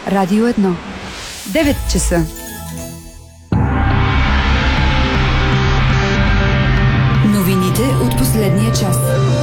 Радио 1. 9 часа. Новините от последния час.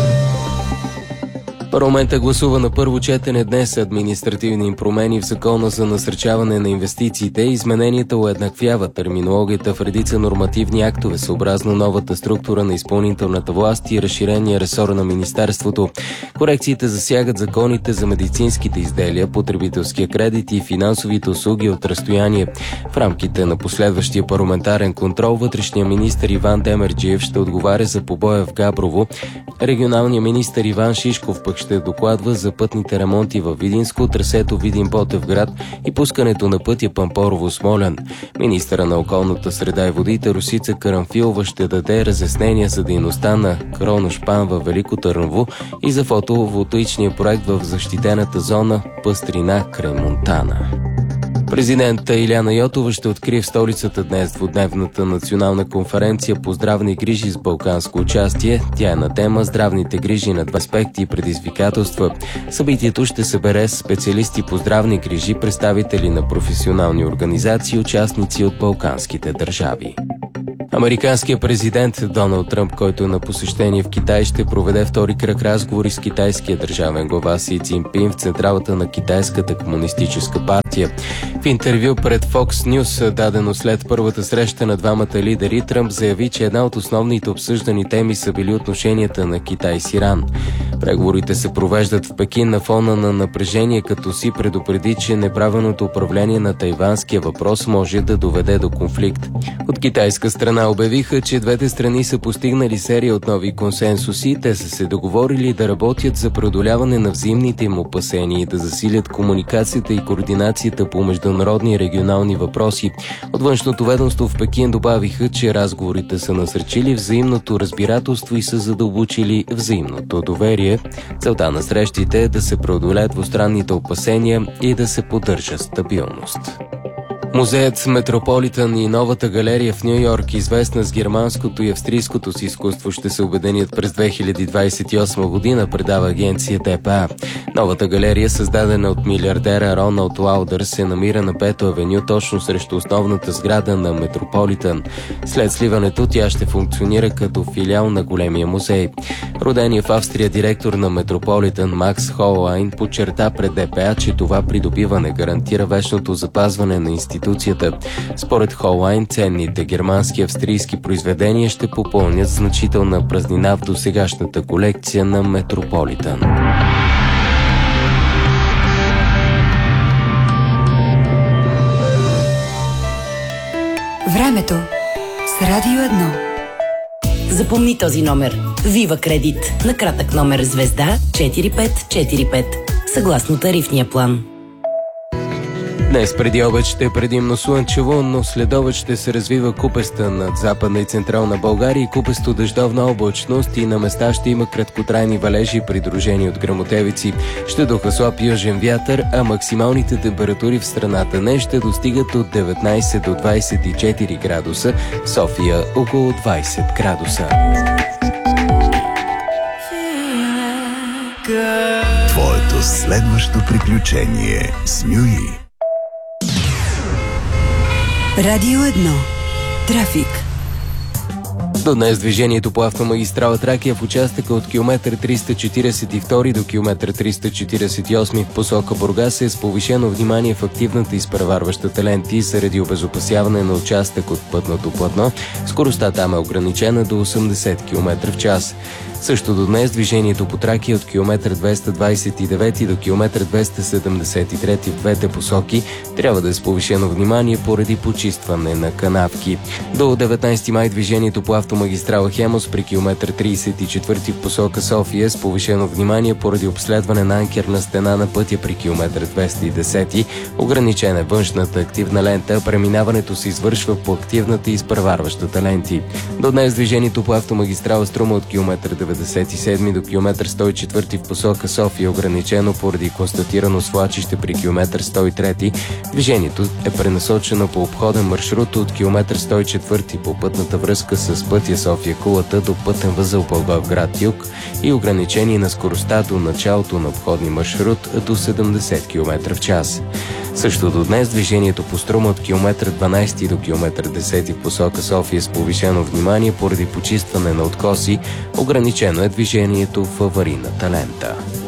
Парламентът гласува на първо четене днес административни промени в Закона за насърчаване на инвестициите. Измененията уеднаквяват терминологията в редица нормативни актове, съобразно новата структура на изпълнителната власт и разширения ресор на Министерството. Корекциите засягат законите за медицинските изделия, потребителския кредит и финансовите услуги от разстояние. В рамките на последващия парламентарен контрол вътрешния министър Иван Демерджиев ще отговаря за побоя в Габрово. Регионалният министър Иван Шишков пък ще докладва за пътните ремонти във Видинско, трасето Видин-Ботевград и пускането на пътя Пампорово-Смолян. Министъра на околната среда и водите Росица Карамфилова ще даде разяснения за дейността на Кроношпан във Велико Търново и за фотоволтаичния проект в защитената зона Пъстрина край Монтана. Президентът Илияна Йотова ще открие в столицата днес двудневната национална конференция по здравни грижи с балканско участие. Тя е на тема здравните грижи на два аспекти и предизвикателства. Събитието ще събере специалисти по здравни грижи, представители на професионални организации и участници от балканските държави. Американският президент Доналд Тръмп, който е на посещение в Китай, ще проведе втори кръг разговори с китайския държавен глава Си Цзинпин в централата на Китайската комунистическа партия. В интервю пред Fox News, дадено след първата среща на двамата лидери, Тръмп заяви, че една от основните обсъждани теми са били отношенията на Китай с Иран. Преговорите се провеждат в Пекин на фона на напрежение, като Си предупреди, че неправилното управление на тайванския въпрос може да доведе до конфликт. От китайска страна обявиха, че двете страни са постигнали серия от нови консенсуси. Те са се договорили да работят за преодоляване на взаимните им опасения и да засилят комуникацията и координацията по международни и регионални въпроси. От външното ведомство в Пекин добавиха, че разговорите са насърчили взаимното разбирателство и са задълбочили взаимното доверие. Целта на срещите е да се преодолеят двустранните опасения и да се поддържа стабилност. Музеят Метрополитън и новата галерия в Ню-Йорк, известна с германското и австрийското си изкуство, ще се обединят през 2028 година, предава агенция ДПА. Новата галерия, създадена от милиардера Роналд Лаудър, се намира на Пето авеню, точно срещу основната сграда на Метрополитън. След сливането тя ще функционира като филиал на големия музей. Роденият в Австрия директор на Метрополитън Макс Холайн подчерта пред ДПА, че това придобиване гарантира вечното запазване на институцията. Според Холайн, ценните германски и австрийски произведения ще попълнят значителна празнина в досегашната колекция на Метрополитън. Времето с Радио 1. Запомни този номер. Вива Кредит. На кратък номер звезда 4545. Съгласно тарифния план. Днес преди обед ще е предимно слънчево, но след обед ще се развива купеста над Западна и Централна България и купесто дъждовна облачност и на места ще има краткотрайни валежи, придружени от гръмотевици. Ще духа слаб южен вятър, а максималните температури в страната днес ще достигат от 19 до 24 градуса, в София около 20 градуса. Твоето следващо приключение с Мюи. Радио 1. Трафик. До днес движението по автомагистрала Тракия в участъка от километър 342 до километър 348 в посока Бургас е с повишено внимание в активната изпреварващата ленти заради обезопасяване на участък от пътното платно. Скоростта там е ограничена до 80 км в час. Също до днес движението по Тракия от километър 229 до километър 273 в двете посоки трябва да е с повишено внимание поради почистване на канавки. До 19 май движението по автомагистрала Хемос при километър 34 в посока София с повишено внимание поради обследване на анкерна стена на пътя при километър 210. Ограничена е външната активна лента, преминаването се извършва по активната и изпреварващата ленти. До днес движението по автомагистрала Струма от километър 97 до километър 104 в посока София ограничено поради констатирано свлачище при километър 103. Движението е пренасочено по обходен маршрут от километър 104 по пътната връзка с пътя София-Кулата до пътен възел Благоевград юг и ограничение на скоростта до началото на обходния маршрут до 70 км в час. Същото днес движението по Струма от километър 12 до километър 10 в посока София с повишено внимание поради почистване на откоси. Ограничено е движението в аварийната лента.